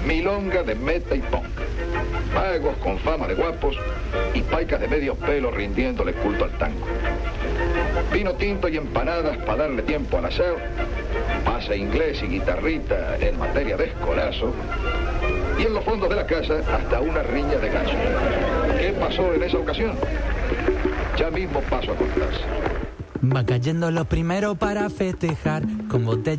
milonga de meta y pon. Magos con fama de guapos y paicas de medio pelo rindiéndole culto al tango. Vino tinto y empanadas para darle tiempo al aseo, pase inglés y guitarrita en materia de escolazo, y en los fondos de la casa hasta una riña de gallo. ¿Qué pasó en esa ocasión? Ya mismo paso a contarse. Va cayendo lo primero para festejar con botella.